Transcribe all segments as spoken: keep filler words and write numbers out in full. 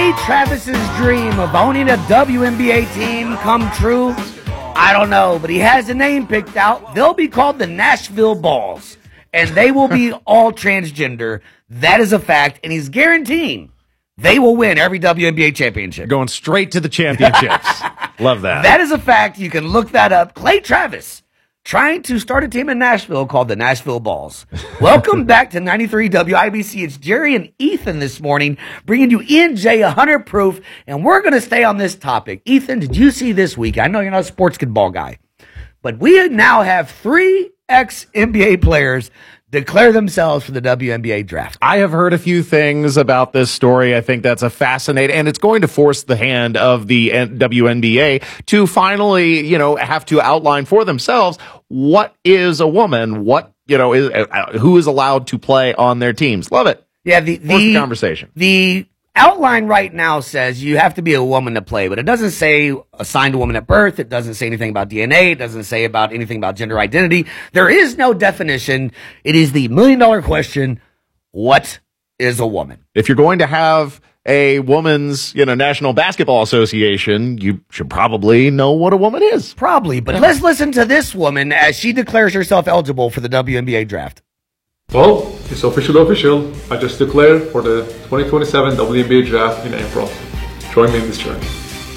Clay Travis's dream of owning a W N B A team come true? I don't know, but he has a name picked out. They'll be called the Nashville Balls, and they will be all transgender. That is a fact, and he's guaranteeing they will win every W N B A championship. Going straight to the championships. Love that. That is a fact. You can look that up. Clay Travis trying to start a team in Nashville called the Nashville Balls. Welcome back to ninety-three W I B C. It's Jerry and Ethan this morning, bringing you N J one hundred proof, and we're going to stay on this topic. Ethan, did you see this week? I know you're not a sports ball guy, but we now have three ex-N B A players declare themselves for the W N B A draft. I have heard a few things about this story. I think that's a fascinating, and it's going to force the hand of the W N B A to finally, you know, have to outline for themselves what is a woman, what, you know, is uh, who is allowed to play on their teams. Love it. Yeah, the, the, the conversation. The outline right now says you have to be a woman to play, but it doesn't say assigned a woman at birth. It doesn't say anything about D N A. It doesn't say about anything about gender identity. There is no definition. It is the million dollar question. What is a woman? If you're going to have a woman's, you know, National Basketball Association, you should probably know what a woman is. Probably, but let's listen to this woman as she declares herself eligible for the W N B A draft. Well, it's official official. I just declared for the twenty twenty-seven W N B A draft in April. Join me in this journey.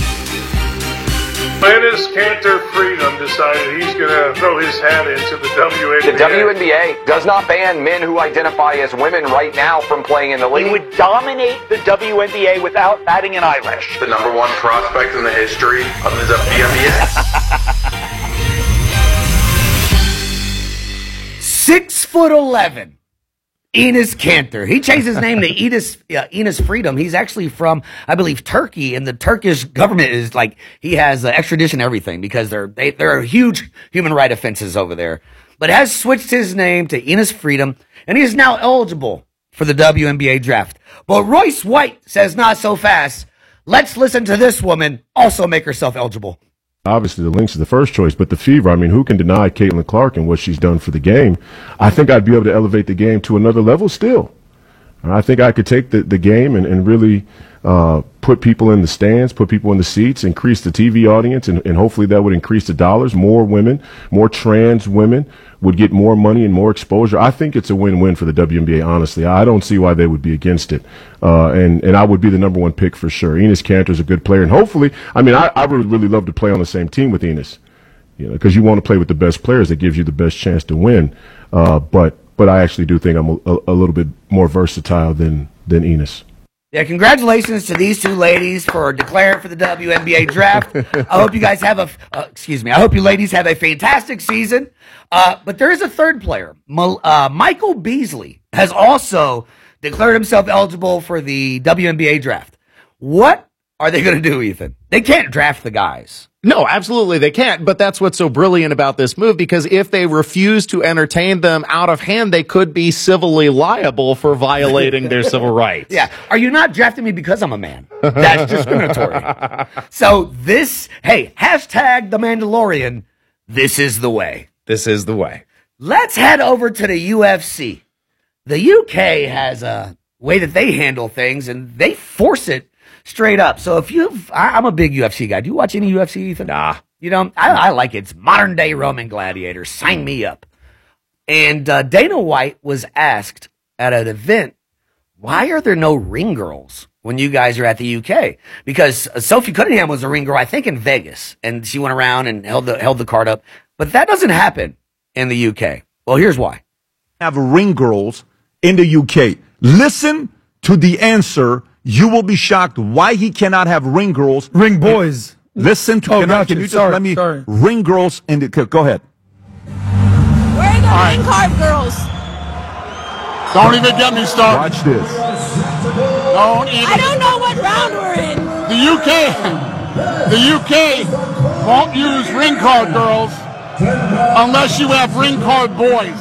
Enes Kanter Freedom decided he's going to throw his hat into the W N B A. The W N B A does not ban men who identify as women right now from playing in the league. He would dominate the W N B A without batting an eyelash. The number one prospect in the history of the W N B A. Six foot eleven, Enes Kanter. He changed his name to Enes, uh, Enes Freedom. He's actually from, I believe, Turkey, and the Turkish government is like, he has uh, extradition everything because they're, they, there are huge human rights offenses over there. But has switched his name to Enes Freedom, and he is now eligible for the W N B A draft. But Royce White says not so fast. Let's listen to this woman also make herself eligible. Obviously, the Lynx is the first choice, but the Fever, I mean, who can deny Caitlin Clark and what she's done for the game? I think I'd be able to elevate the game to another level still. I think I could take the, the game and, and really uh, put people in the stands, put people in the seats, increase the T V audience, and, and hopefully that would increase the dollars. More women, more trans women would get more money and more exposure. I think it's a win-win for the W N B A, honestly. I don't see why they would be against it. Uh, and, and I would be the number one pick for sure. Enes Kanter is a good player. And hopefully, I mean, I, I would really love to play on the same team with Enes, you know, because you want to play with the best players. That gives you the best chance to win. Uh, but but I actually do think I'm a, a, a little bit more versatile than, than Enes. Yeah, congratulations to these two ladies for declaring for the W N B A draft. I hope you guys have a, uh, excuse me, I hope you ladies have a fantastic season. Uh, but there is a third player. Uh, Michael Beasley has also declared himself eligible for the W N B A draft. What are they going to do, Ethan? They can't draft the guys. No, absolutely they can't, but that's what's so brilliant about this move, because if they refuse to entertain them out of hand, they could be civilly liable for violating their civil rights. Yeah. Are you not drafting me because I'm a man? That's discriminatory. So this, hey, hashtag the Mandalorian, this is the way. This is the way. Let's head over to the U F C. The U K has a way that they handle things, and they force it straight up. So if you've, I, I'm a big U F C guy. Do you watch any U F C, Ethan? Nah. You know, I, I like it. It's modern day Roman gladiators. Sign me up. And uh, Dana White was asked at an event, why are there no ring girls when you guys are at the U K? Because uh, Sophie Cunningham was a ring girl, I think, in Vegas, and she went around and held the held the card up. But that doesn't happen in the U K. Well, here's why. Have ring girls in the U K. Listen to the answer. You will be shocked why he cannot have ring girls. Ring boys. Listen to, oh, can, gotcha. I, can you just sorry, let me, sorry. ring girls in the, go ahead. Where are the ring card girls? Don't even get me started. Watch this. Don't even. I don't know what round we're in. The U K, the U K won't use ring card girls unless you have ring card boys.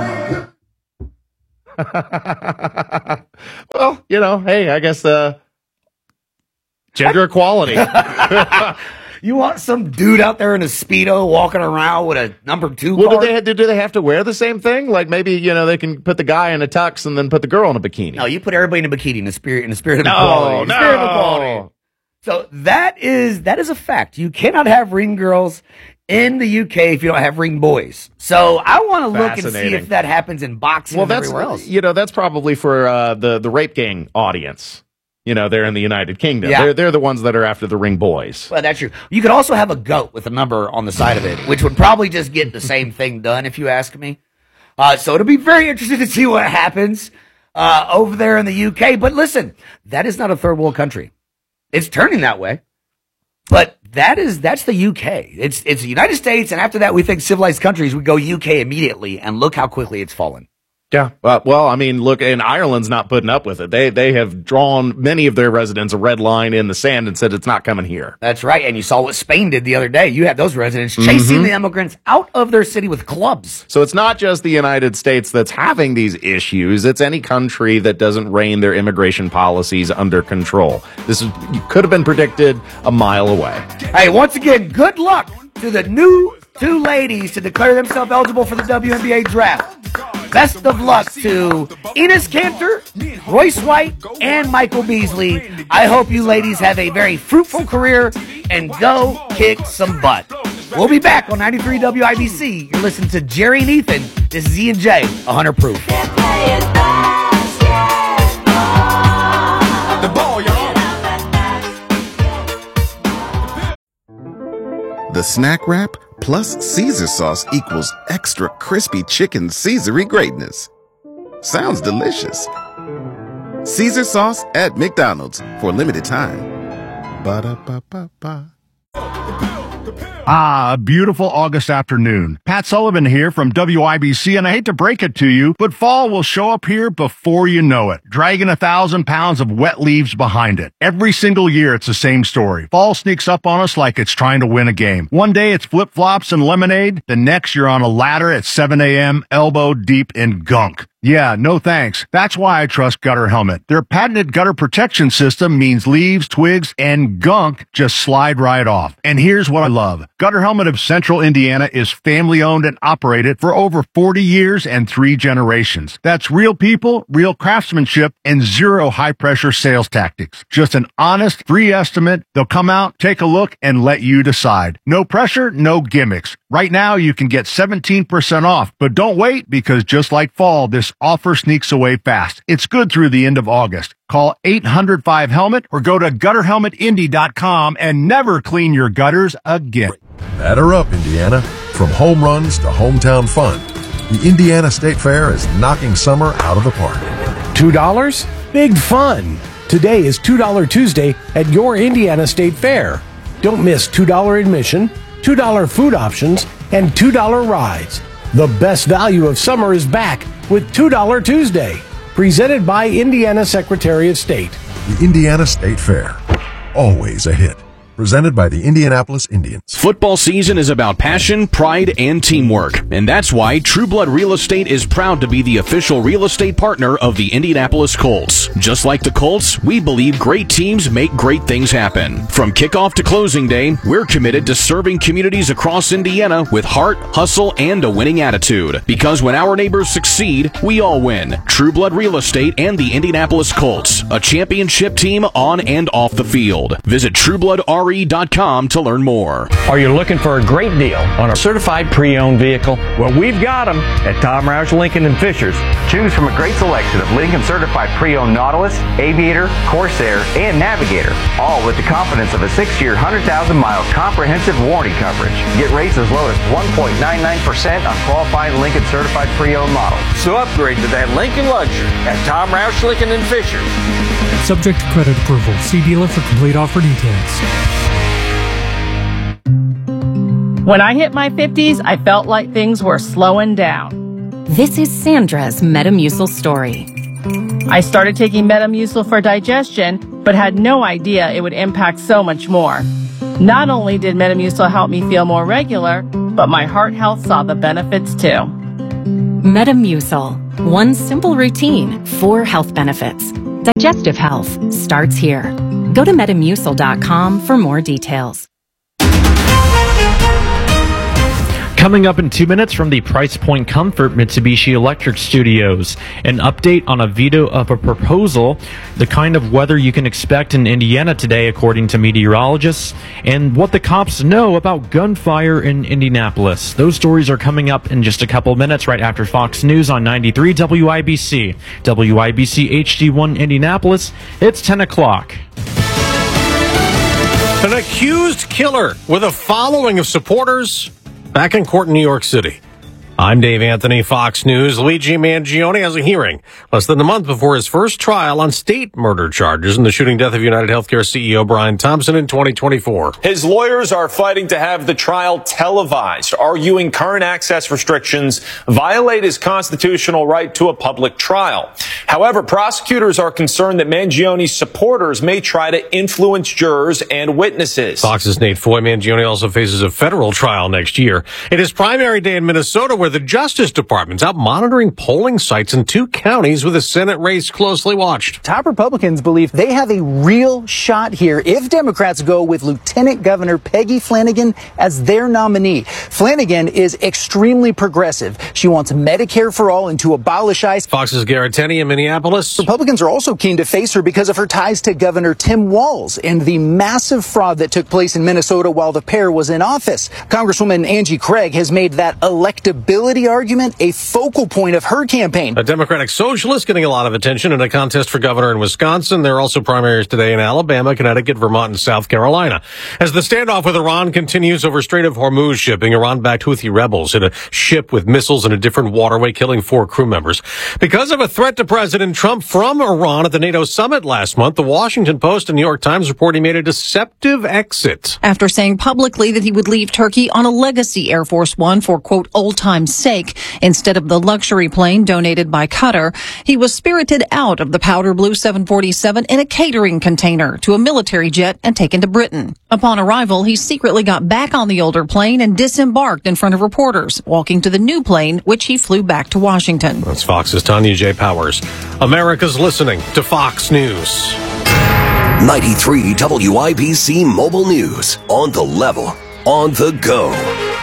Well, you know, hey, I guess uh, gender equality. You want some dude out there in a Speedo walking around with a number two Well, card? do they, do, do they have to wear the same thing? Like maybe, you know, they can put the guy in a tux and then put the girl in a bikini. No, you put everybody in a bikini in the spirit, in the spirit of No, equality. no, Spirit of equality. So that is that is a fact. You cannot have ring girls in the U K if you don't have ring boys. So I want to look and see if that happens in boxing well, and that's, everywhere else. You know, that's probably for uh, the, the rape gang audience. You know, they're in the United Kingdom. Yeah. They're, they're the ones that are after the ring boys. Well, that's true. You could also have a goat with a number on the side of it, which would probably just get the same thing done, if you ask me. Uh, so it'll be very interesting to see what happens uh, over there in the U K. But listen, that is not a third world country. It's turning that way. But that is that's the U K. It's it's the United States, and after that, we think civilized countries. We go U K immediately, and look how quickly it's fallen. Yeah. Uh, well, I mean, look, and Ireland's not putting up with it. They they have drawn many of their residents a red line in the sand and said it's not coming here. That's right. And you saw what Spain did the other day. You had those residents chasing Mhm. the immigrants out of their city with clubs. So it's not just the United States that's having these issues. It's any country that doesn't rein their immigration policies under control. This is, could have been predicted a mile away. Hey, once again, good luck to the new two ladies to declare themselves eligible for the W N B A draft. Best of luck to Enos Kanter, Royce White, and Michael Beasley. I hope you ladies have a very fruitful career and go kick some butt. We'll be back on ninety-three W I B C. You're listening to Jerry and Ethan. This is E and J, one hundred proof. The Snack Wrap plus Caesar sauce equals extra crispy chicken Caesar-y greatness. Sounds delicious. Caesar sauce at McDonald's for a limited time. Ba-da-ba-ba-ba. Ah, a beautiful August afternoon. Pat Sullivan here from W I B C, and I hate to break it to you, but fall will show up here before you know it, dragging a thousand pounds of wet leaves behind it. Every single year, it's the same story. Fall sneaks up on us like it's trying to win a game. One day, it's flip-flops and lemonade. The next, you're on a ladder at seven a.m., elbow deep in gunk. Yeah, no thanks. That's why I trust Gutter Helmet. Their patented gutter protection system means leaves, twigs, and gunk just slide right off. And here's what I love. Gutter Helmet of Central Indiana is family-owned and operated for over forty years and three generations. That's real people, real craftsmanship, and zero high-pressure sales tactics. Just an honest, free estimate. They'll come out, take a look, and let you decide. No pressure, no gimmicks. Right now, you can get seventeen percent off, but don't wait, because just like fall, this offer sneaks away fast. It's good through the end of August. Call eight hundred five helmet or go to gutter helmet indy dot com and never clean your gutters again. Batter up, Indiana. From home runs to hometown fun, the Indiana State Fair is knocking summer out of the park. two dollars? Big fun. Today is two dollar Tuesday at your Indiana State Fair. Don't miss two dollar admission, two dollar food options, and two dollar rides. The best value of summer is back with two dollar Tuesday. Presented by Indiana Secretary of State. The Indiana State Fair. Always a hit. Presented by the Indianapolis Indians. Football season is about passion, pride, and teamwork. And that's why True Blood Real Estate is proud to be the official real estate partner of the Indianapolis Colts. Just like the Colts, we believe great teams make great things happen. From kickoff to closing day, we're committed to serving communities across Indiana with heart, hustle, and a winning attitude. Because when our neighbors succeed, we all win. True Blood Real Estate and the Indianapolis Colts, a championship team on and off the field. Visit True Blood R E dot com to learn more. Are you looking for a great deal on a certified pre-owned vehicle? Well, we've got them at Tom Roush Lincoln and Fishers. Choose from a great selection of Lincoln certified pre-owned Nautilus, Aviator, Corsair, and Navigator, all with the confidence of a six-year, one hundred thousand mile comprehensive warranty coverage. Get rates as low as one point nine nine percent on qualified Lincoln certified pre-owned models. So upgrade to that Lincoln luxury at Tom Roush Lincoln and Fishers. Subject to credit approval. See dealer for complete offer details. When I hit my fifties, I felt like things were slowing down. This is Sandra's Metamucil story. I started taking Metamucil for digestion, but had no idea it would impact so much more. Not only did Metamucil help me feel more regular, but my heart health saw the benefits too. Metamucil. One simple routine, four health benefits. Digestive health starts here. Go to metamucil dot com for more details. Coming up in two minutes from the Price Point Comfort Mitsubishi Electric Studios, an update on a veto of a proposal, the kind of weather you can expect in Indiana today according to meteorologists, and what the cops know about gunfire in Indianapolis. Those stories are coming up in just a couple minutes right after Fox News on ninety-three W I B C. W I B C H D one Indianapolis, it's ten o'clock. An accused killer with a following of supporters back in court in New York City. I'm Dave Anthony, Fox News. Luigi Mangione has a hearing less than a month before his first trial on state murder charges in the shooting death of United Healthcare C E O Brian Thompson in twenty twenty-four. His lawyers are fighting to have the trial televised, arguing current access restrictions violate his constitutional right to a public trial. However, prosecutors are concerned that Mangione's supporters may try to influence jurors and witnesses. Fox's Nate Foy. Mangione also faces a federal trial next year. It is primary day in Minnesota, where the Justice Department's out monitoring polling sites in two counties with a Senate race closely watched. Top Republicans believe they have a real shot here if Democrats go with Lieutenant Governor Peggy Flanagan as their nominee. Flanagan is extremely progressive. She wants Medicare for all and to abolish ICE. Fox's Garrett Tenney in Minneapolis. Republicans are also keen to face her because of her ties to Governor Tim Walz and the massive fraud that took place in Minnesota while the pair was in office. Congresswoman Angie Craig has made that electability argument a focal point of her campaign. A Democratic socialist getting a lot of attention in a contest for governor in Wisconsin. There are also primaries today in Alabama, Connecticut, Vermont, and South Carolina. As the standoff with Iran continues over Strait of Hormuz shipping, Iran-backed Houthi rebels hit a ship with missiles in a different waterway, killing four crew members. Because of a threat to President Trump from Iran at the NATO summit last month, the Washington Post and New York Times report he made a deceptive exit. After saying publicly that he would leave Turkey on a legacy Air Force One for, quote, old time's sake, instead of the luxury plane donated by Qatar, he was spirited out of the powder blue seven forty-seven in a catering container to a military jet and taken to Britain. Upon arrival, he secretly got back on the older plane and disembarked in front of reporters, walking to the new plane, which he flew back to Washington. That's Fox's Tanya J. Powers. America's listening to Fox News. ninety-three W I B C Mobile News. On the level. On the go.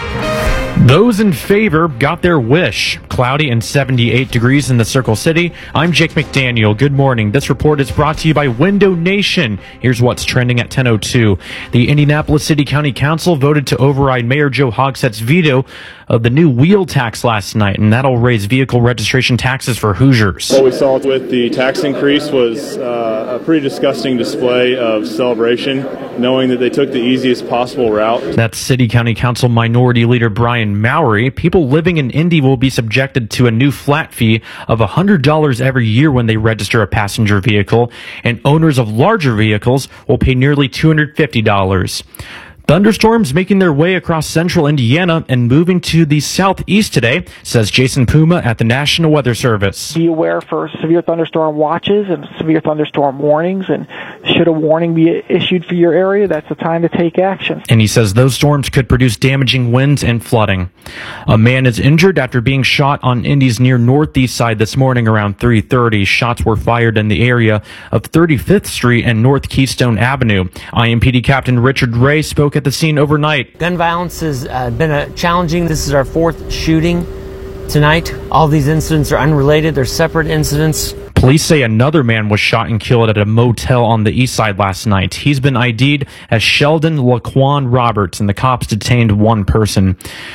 Those in favor got their wish. Cloudy and seventy-eight degrees in the Circle City. I'm Jake McDaniel. Good morning. This report is brought to you by Window Nation. Here's what's trending at ten oh two. The Indianapolis City County Council voted to override Mayor Joe Hogsett's veto of the new wheel tax last night, and that'll raise vehicle registration taxes for Hoosiers. What we saw with the tax increase was uh, a pretty disgusting display of celebration, knowing that they took the easiest possible route. That's City County Council Minority Leader Brian Mowry. People living in Indy will be subjected to a new flat fee of one hundred dollars every year when they register a passenger vehicle, and owners of larger vehicles will pay nearly two hundred fifty dollars. Thunderstorms making their way across central Indiana and moving to the southeast today, says Jason Puma at the National Weather Service. Be aware for severe thunderstorm watches and severe thunderstorm warnings, and should a warning be issued for your area, that's the time to take action. And he says those storms could produce damaging winds and flooding. A man is injured after being shot on Indy's near northeast side this morning around three thirty. Shots were fired in the area of thirty-fifth Street and North Keystone Avenue. I M P D Captain Richard Ray spoke at the scene overnight. Gun violence has uh, been a challenging. This is our fourth shooting tonight. All these incidents are unrelated. They're separate incidents. Police say another man was shot and killed at a motel on the east side last night. He's been I D'd as Sheldon Laquan Roberts, and the cops detained one person.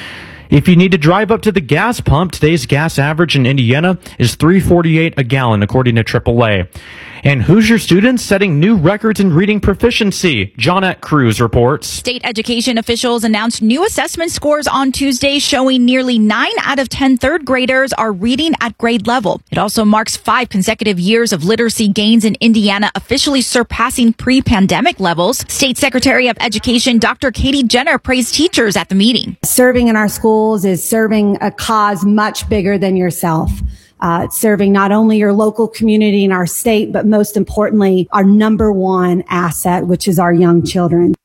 If you need to drive up to the gas pump, today's gas average in Indiana is three forty-eight a gallon, according to triple A. And Hoosier students setting new records in reading proficiency. Johnette Cruz reports. State education officials announced new assessment scores on Tuesday showing nearly nine out of ten third graders are reading at grade level. It also marks five consecutive years of literacy gains in Indiana, officially surpassing pre-pandemic levels. State Secretary of Education Doctor Katie Jenner praised teachers at the meeting. Serving in our schools is serving a cause much bigger than yourself. Uh, serving not only your local community and our state, but most importantly, our number one asset, which is our young children.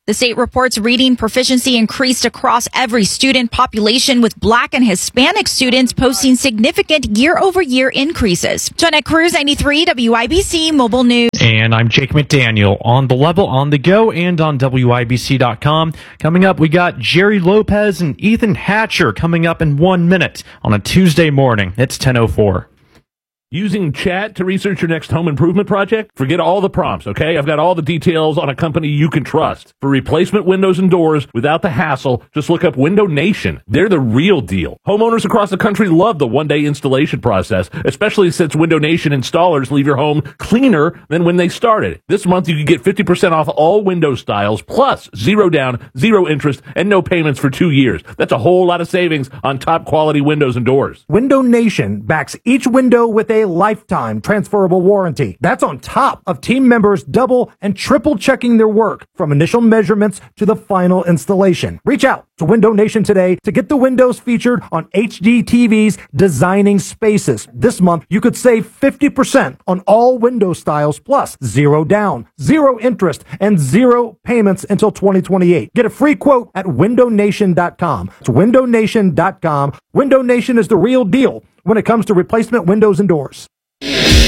The state reports reading proficiency increased across every student population, with Black and Hispanic students posting significant year-over-year increases. Jeanette Cruz, ninety-three W I B C Mobile News. And I'm Jake McDaniel on the level, on the go, and on W I B C dot com. Coming up, we got Jerry Lopez and Ethan Hatcher coming up in one minute on a Tuesday morning. It's ten oh four. Using chat to research your next home improvement project? Forget all the prompts, okay? I've got all the details on a company you can trust. For replacement windows and doors without the hassle, just look up Window Nation. They're the real deal. Homeowners across the country love the one-day installation process, especially since Window Nation installers leave your home cleaner than when they started. This month you can get fifty percent off all window styles, plus zero down, zero interest, and no payments for two years. That's a whole lot of savings on top quality windows and doors. Window Nation backs each window with a lifetime transferable warranty. That's on top of team members double and triple checking their work from initial measurements to the final installation. Reach out to Window Nation today to get the windows featured on H D T V's Designing Spaces. This month, you could save fifty percent on all window styles, plus zero down, zero interest, and zero payments until twenty twenty-eight. Get a free quote at window nation dot com. It's window nation dot com. Window Nation is the real deal when it comes to replacement windows and doors.